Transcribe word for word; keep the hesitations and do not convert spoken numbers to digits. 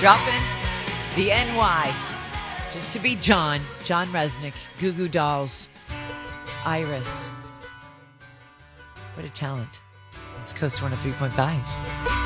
Dropping the N Y just to be John. John Resnick, Goo Goo Dolls, Iris. What a talent. It's Coast one oh three point five.